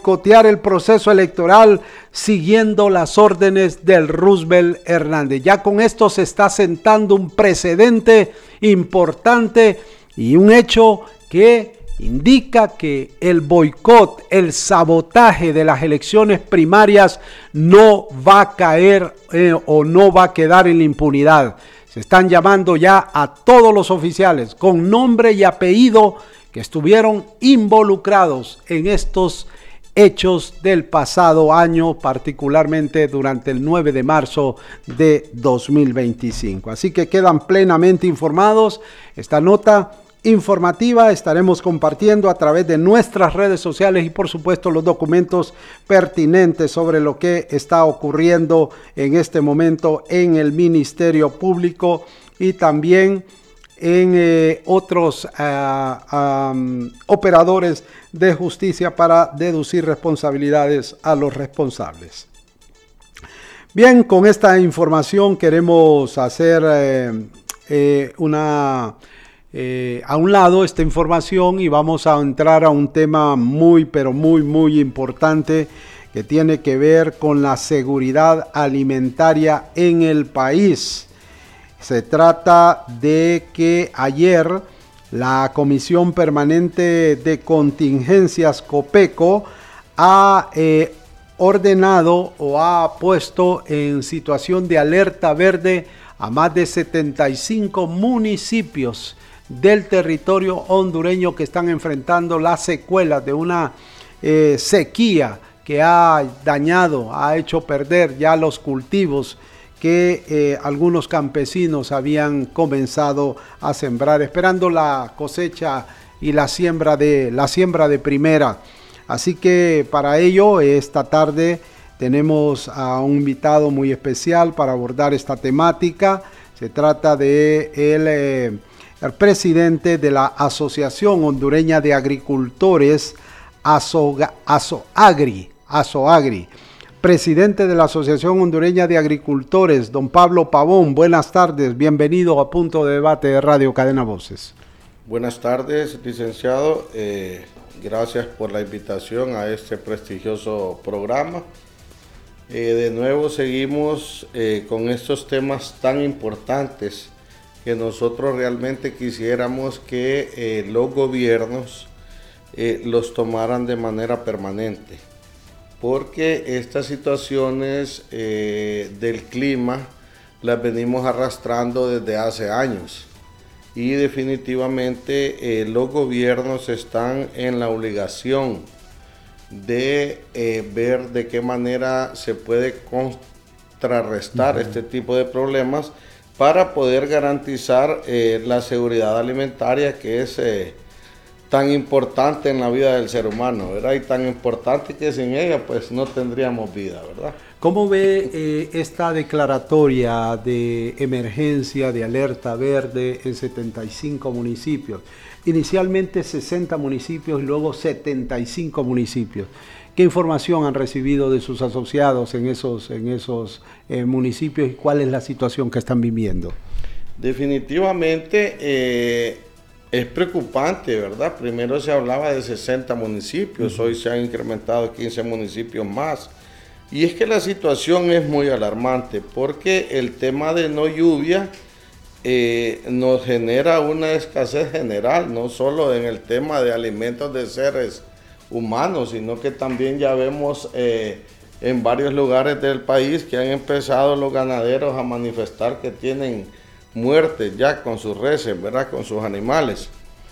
boicotear el proceso electoral siguiendo las órdenes del Roosevelt Hernández. Ya con esto se está sentando un precedente importante y un hecho que indica que el boicot, el sabotaje de las elecciones primarias no va a caer o no va a quedar en la impunidad. Se están llamando ya a todos los oficiales con nombre y apellido que estuvieron involucrados en estos hechos del pasado año, particularmente durante el 9 de marzo de 2025. Así que quedan plenamente informados. Esta nota informativa estaremos compartiendo a través de nuestras redes sociales y por supuesto los documentos pertinentes sobre lo que está ocurriendo en este momento en el Ministerio Público y también en otros operadores de justicia para deducir responsabilidades a los responsables. Bien, con esta información queremos hacer a un lado esta información y vamos a entrar a un tema muy importante que tiene que ver con la seguridad alimentaria en el país. Se trata de que ayer la Comisión Permanente de Contingencias COPECO ha ordenado o ha puesto en situación de alerta verde a más de 75 municipios del territorio hondureño que están enfrentando las secuelas de una sequía que ha dañado, ha hecho perder ya los cultivos que algunos campesinos habían comenzado a sembrar, esperando la cosecha y la siembra de primera. Así que para ello, esta tarde tenemos a un invitado muy especial para abordar esta temática. Se trata de el presidente de la Asociación Hondureña de Agricultores, ASOAGRI. Presidente de la Asociación Hondureña de Agricultores, don Pablo Pavón, buenas tardes, bienvenido a Punto de Debate de Radio Cadena Voces. Buenas tardes, licenciado, gracias por la invitación a este prestigioso programa. De nuevo seguimos con estos temas tan importantes que nosotros realmente quisiéramos que los gobiernos los tomaran de manera permanente, porque estas situaciones del clima las venimos arrastrando desde hace años y definitivamente los gobiernos están en la obligación de ver de qué manera se puede contrarrestar este tipo de problemas para poder garantizar la seguridad alimentaria que es tan importante en la vida del ser humano, ¿verdad? Y tan importante que sin ella pues no tendríamos vida, ¿verdad? ¿Cómo ve esta declaratoria de emergencia, de alerta verde en 75 municipios? Inicialmente 60 municipios y luego 75 municipios. ¿Qué información han recibido de sus asociados en esos municipios y cuál es la situación que están viviendo? Definitivamente es preocupante, ¿verdad? Primero se hablaba de 60 municipios, hoy se han incrementado 15 municipios más. Y es que la situación es muy alarmante porque el tema de no lluvia nos genera una escasez general, no solo en el tema de alimentos de seres humanos, sino que también ya vemos en varios lugares del país que han empezado los ganaderos a manifestar que tienen muertes ya con sus reses, ¿verdad? Con sus animales.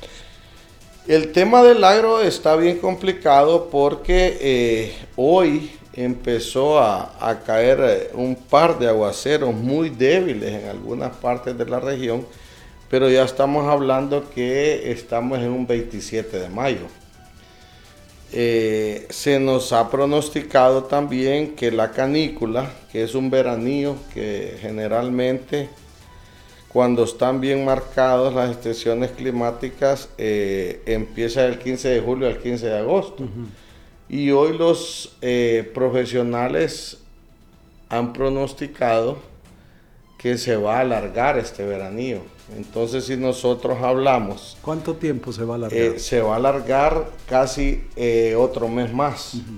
El tema del agro está bien complicado porque hoy empezó a caer un par de aguaceros muy débiles en algunas partes de la región, pero ya estamos hablando que estamos en un 27 de mayo. Se nos ha pronosticado también que la canícula, que es un veranillo que generalmente cuando están bien marcadas las estaciones climáticas empieza del 15 de julio al 15 de agosto. Y hoy los profesionales han pronosticado que se va a alargar este veranillo. Entonces, si nosotros hablamos... ¿Cuánto tiempo se va a alargar? Se va a alargar casi otro mes más.